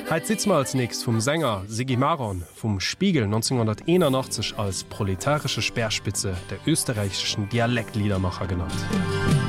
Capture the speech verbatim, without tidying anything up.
Heit sitzt mal als nächst vum Sänger Sigi Maron vum Spiegel neunzehnhunderteinundachtzig als proletarische Speerspitze der österreichischen Dialektliedermacher genannt.